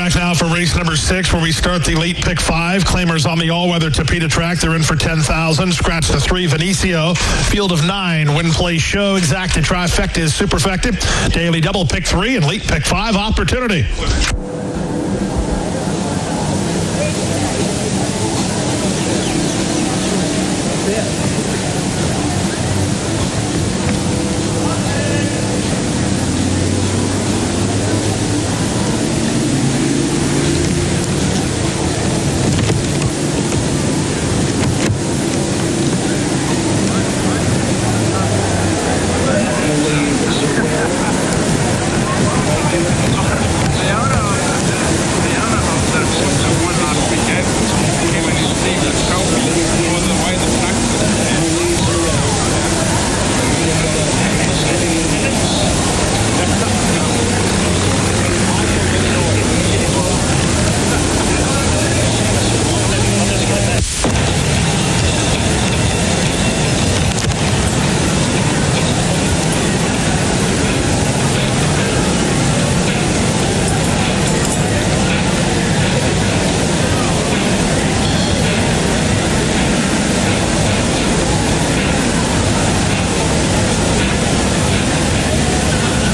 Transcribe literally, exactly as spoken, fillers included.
track now for race number six, where we start the late pick five. Claimers on the all-weather Tapeta track. They're in for ten thousand. Scratch the three, Vinicio. Field of nine, Win Play Show. Exacta Trifecta is Superfecta. Daily double pick three and late pick five opportunity.